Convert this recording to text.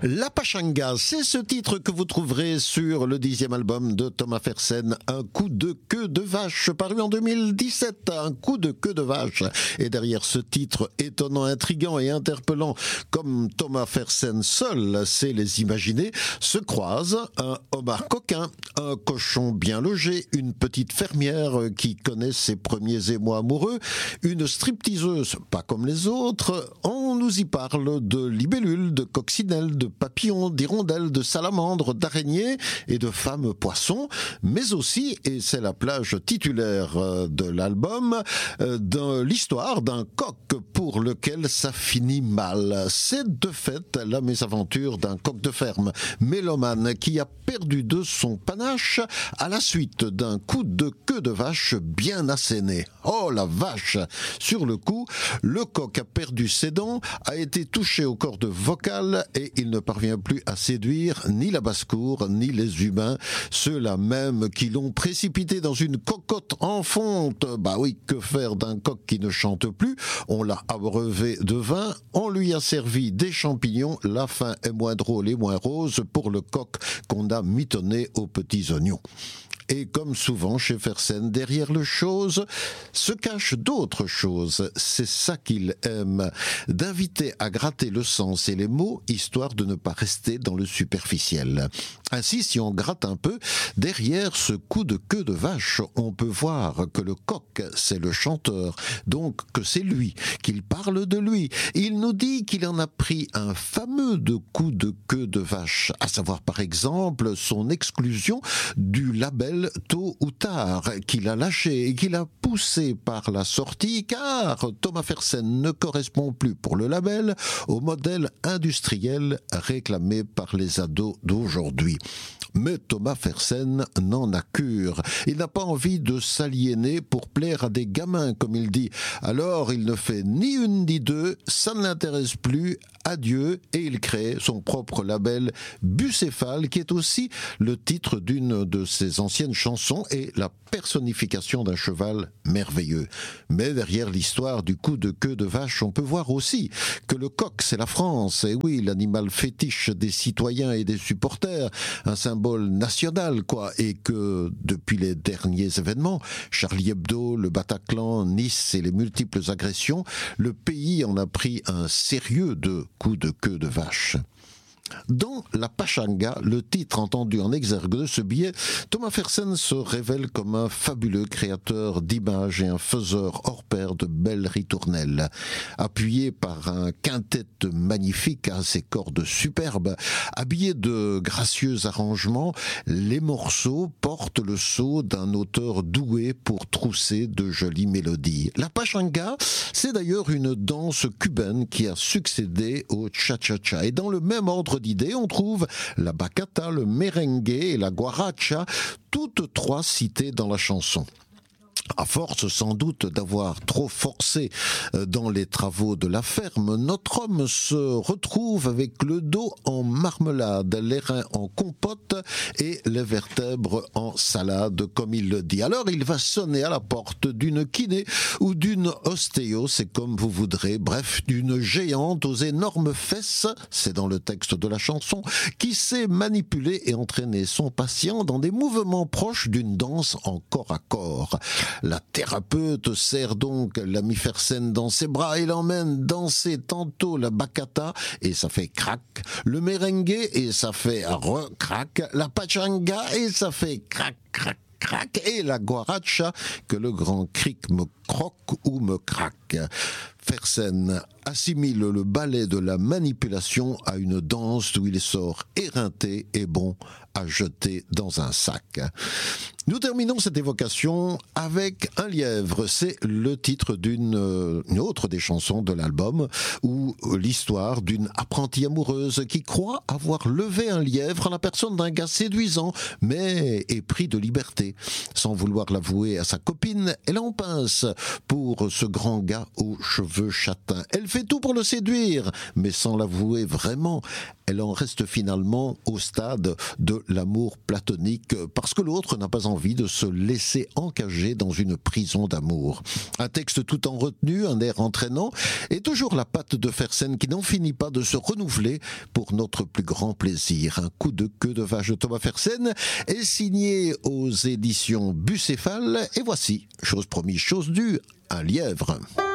La Pachanga, c'est ce titre que vous trouverez sur le 10e album de Thomas Fersen, Un coup de queue de vache, paru en 2017, Un coup de queue de vache. Et derrière ce titre étonnant, intriguant et interpellant, comme Thomas Fersen seul sait les imaginer, se croisent un homard coquin, un cochon bien logé, une petite fermière qui connaît ses premiers émois amoureux, une stripteaseuse pas comme les autres. On nous y parle de libellules, de coccinelles, de papillons, d'hirondelles, de salamandres, d'araignées et de femmes poissons, mais aussi, et c'est la plage titulaire de l'album, de l'histoire d'un coq pour lequel ça finit mal. C'est de fait la mésaventure d'un coq de ferme, mélomane, qui a perdu de son panache à la suite d'un coup de queue de vache bien asséné. Oh la vache! Sur le coup, le coq a perdu ses dents, a été touché aux cordes vocales et il ne parvient plus à séduire ni la basse-cour ni les humains, ceux-là même qui l'ont précipité dans une cocotte en fonte. Bah oui, que faire d'un coq qui ne chante plus? On l'a abreuvé de vin, on lui a servi des champignons, la fin est moins drôle et moins rose pour le coq qu'on a mitonné aux petits oignons. Et comme souvent chez Fersen, derrière le chose se cachent d'autres choses. C'est ça qu'il aime, d'inviter à gratter le sens et les mots, histoire de ne pas rester dans le superficiel. Ainsi, si on gratte un peu, derrière ce coup de queue de vache, on peut voir que le coq, c'est le chanteur, donc que c'est lui, qu'il parle de lui. Il nous dit qu'il en a pris un fameux coup de queue de vache, à savoir par exemple son exclusion du label Tôt ou Tard, qu'il a lâché et qu'il a poussé par la sortie, car Thomas Fersen ne correspond plus pour le label au modèle industriel réclamé par les ados d'aujourd'hui. Mais Thomas Fersen n'en a cure. Il n'a pas envie de s'aliéner pour plaire à des gamins, comme il dit. Alors il ne fait ni une ni deux, ça ne l'intéresse plus, adieu, et il crée son propre label Bucéphale, qui est aussi le titre d'une de ses anciennes chansons et la personnification d'un cheval merveilleux. Mais derrière l'histoire du coup de queue de vache, on peut voir aussi que le coq, c'est la France, et oui, l'animal fétiche des citoyens et des supporters, un symbole national, quoi, et que depuis les derniers événements, Charlie Hebdo, le Bataclan, Nice et les multiples agressions, le pays en a pris un sérieux de coup de queue de vache. Dans La Pachanga, le titre entendu en exergue de ce billet, Thomas Fersen se révèle comme un fabuleux créateur d'images et un faiseur hors pair de belles ritournelles. Appuyé par un quintet magnifique à ses cordes superbes, habillé de gracieux arrangements, les morceaux portent le sceau d'un auteur doué pour trousser de jolies mélodies. La Pachanga, c'est d'ailleurs une danse cubaine qui a succédé au cha-cha-cha. Et dans le même ordre d'idées, on trouve la bachata, le merengue et la guaracha, toutes trois citées dans la chanson. À force sans doute d'avoir trop forcé dans les travaux de la ferme, notre homme se retrouve avec le dos en marmelade, les reins en compote et les vertèbres en salade, comme il le dit. Alors il va sonner à la porte d'une kiné ou d'une ostéo, c'est comme vous voudrez, bref, d'une géante aux énormes fesses, c'est dans le texte de la chanson, qui sait manipuler et entraîner son patient dans des mouvements proches d'une danse en corps à corps. La thérapeute serre donc l'ami Fersen dans ses bras et l'emmène danser tantôt la bachata et ça fait crac, le merengue et ça fait recrac, la pachanga et ça fait crac, crac, crac, et la guaracha que le grand cric me croque ou me craque. Fersen assimile le ballet de la manipulation à une danse où il sort éreinté et bon à jeter dans un sac. Nous terminons cette évocation avec Un lièvre. C'est le titre d'une autre des chansons de l'album, où l'histoire d'une apprentie amoureuse qui croit avoir levé un lièvre en la personne d'un gars séduisant, mais épris de liberté. Sans vouloir l'avouer à sa copine, elle en pince pour ce grand gars aux cheveux châtains. Elle fait tout pour le séduire, mais sans l'avouer vraiment. Elle en reste finalement au stade de l'amour platonique parce que l'autre n'a pas envie de se laisser encager dans une prison d'amour. Un texte tout en retenue, un air entraînant et toujours la patte de Fersen qui n'en finit pas de se renouveler pour notre plus grand plaisir. Un coup de queue de vache de Thomas Fersen est signé aux éditions Bucéphale et voici, chose promise, chose due, un lièvre.